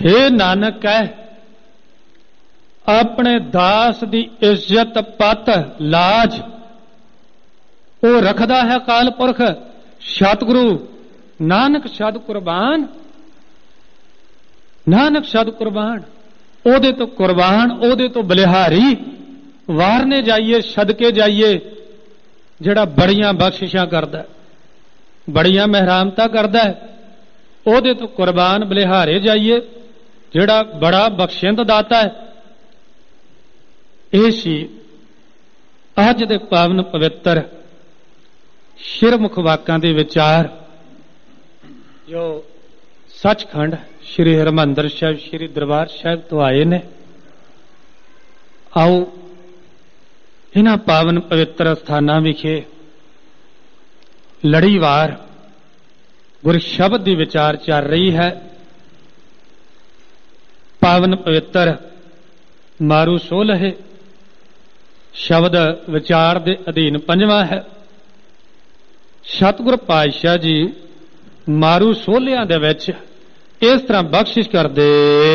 हे नानक कह अपने दास दी इज्जत पत लाज वो रखदा है काल पुरख सतगुरु नानक सद कुर्बान। नानक सद कुर्बान ओदे तो कुर्बान ओदे तो बलिहारी वारने जाइए सदके जाइए जिहड़ा बड़ियां बख्शिशां करदा बड़ियां मेहरामतां करदा है ओदे तो कुर्बान बलिहारे जाइए जिहड़ा बड़ा बख्शिंद दाता है। ਇਹ ਸੀ ਅੱਜ ਦੇ ਪਾਵਨ ਪਵਿੱਤਰ ਸ਼ਿਰਮੁਖ ਵਾਕਾਂ ਦੇ ਵਿਚਾਰ ਜੋ ਸੱਚਖੰਡ ਸ੍ਰੀ ਹਰਿਮੰਦਰ ਸਾਹਿਬ ਸ੍ਰੀ ਦਰਬਾਰ ਸਾਹਿਬ ਤੋਂ ਆਏ ਨੇ। ਆਓ ਇਹਨਾਂ ਪਾਵਨ ਪਵਿੱਤਰ ਸਥਾਨਾਂ ਵਿਖੇ ਲੜੀਵਾਰ ਗੁਰ ਸ਼ਬਦ ਦੀ ਵਿਚਾਰ ਚੱਲ ਰਹੀ ਹੈ। ਪਾਵਨ ਪਵਿੱਤਰ ਮਾਰੂ ਸੋਲਹ शब्द विचार दे अधीन पंजवां है। सतगुर पातशाह जी मारू सोलियां दे विच इस तरह बख्शिश करदे